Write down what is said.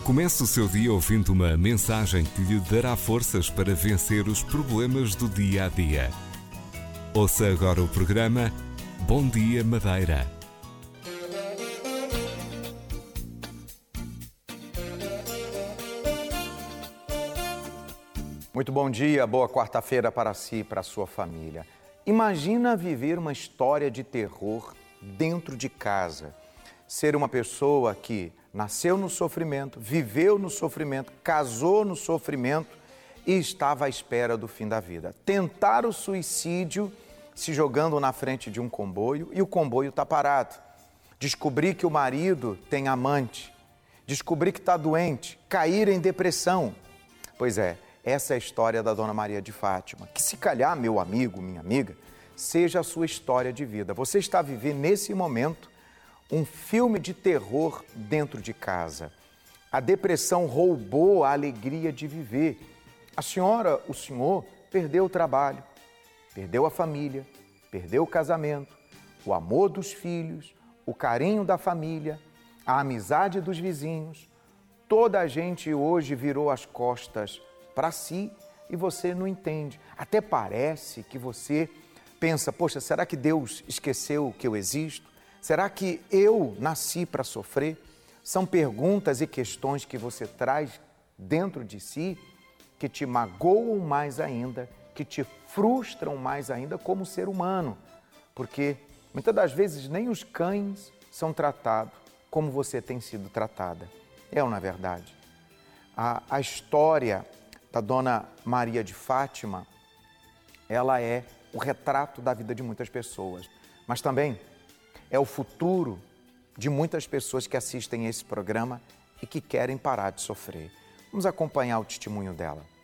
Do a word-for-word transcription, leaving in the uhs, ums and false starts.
Comece o seu dia ouvindo uma mensagem que lhe dará forças para vencer os problemas do dia a dia. Ouça agora o programa Bom Dia Madeira. Muito bom dia, boa quarta-feira para si e para a sua família. Imagina viver uma história de terror dentro de casa. Ser uma pessoa que nasceu no sofrimento, viveu no sofrimento, casou no sofrimento e estava à espera do fim da vida. Tentar o suicídio se jogando na frente de um comboio e o comboio está parado. Descobrir que o marido tem amante, descobrir que está doente, cair em depressão. Pois é, essa é a história da Dona Maria de Fátima, que se calhar, meu amigo, minha amiga, seja a sua história de vida. Você está vivendo nesse momento um filme de terror dentro de casa. A depressão roubou a alegria de viver. A senhora, o senhor, perdeu o trabalho, perdeu a família, perdeu o casamento, o amor dos filhos, o carinho da família, a amizade dos vizinhos. Toda a gente hoje virou as costas para si e você não entende. Até parece que você pensa, poxa, será que Deus esqueceu que eu existo? Será que eu nasci para sofrer? São perguntas e questões que você traz dentro de si que te magoam mais ainda, que te frustram mais ainda como ser humano. Porque muitas das vezes nem os cães são tratados como você tem sido tratada. É ou não é verdade? A, a história da Dona Maria de Fátima, ela é o retrato da vida de muitas pessoas, mas também é o futuro de muitas pessoas que assistem esse programa e que querem parar de sofrer. Vamos acompanhar o testemunho dela.